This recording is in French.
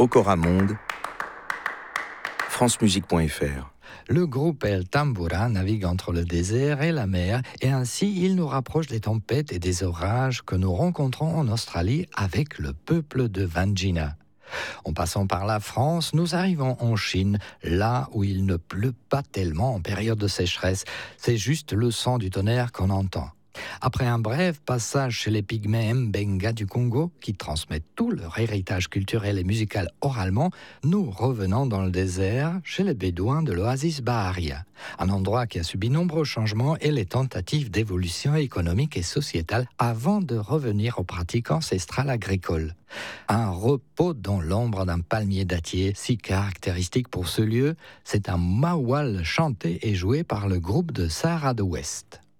Okoramonde, francemusique.fr. Le groupe El Tambura navigue entre le désert et la mer et ainsi il nous rapproche des tempêtes et des orages que nous rencontrons en Australie avec le peuple de Wandjina. En passant par la France, nous arrivons en Chine, là où il ne pleut pas tellement en période de sécheresse. C'est juste le son du tonnerre qu'on entend. Après un bref passage chez les pygmées Mbenga du Congo, qui transmettent tout leur héritage culturel et musical oralement, nous revenons dans le désert chez les Bédouins de l'oasis Baharia, un endroit qui a subi nombreux changements et les tentatives d'évolution économique et sociétale avant de revenir aux pratiques ancestrales agricoles. Un repos dans l'ombre d'un palmier dattier, si caractéristique pour ce lieu, c'est un mawal chanté et joué par le groupe de Sahara de Ouest.